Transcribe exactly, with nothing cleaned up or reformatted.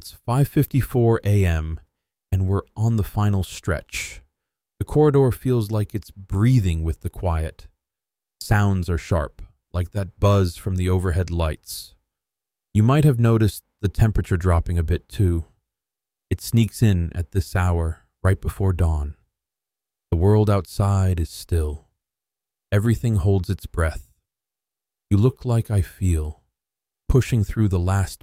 It's five fifty-four a m and we're on the final stretch. The corridor feels like it's breathing with the quiet. Sounds are sharp, like that buzz from the overhead lights. You might have noticed the temperature dropping a bit too. It sneaks in at this hour, right before dawn. The world outside is still. Everything holds its breath. You look like I feel, pushing through the last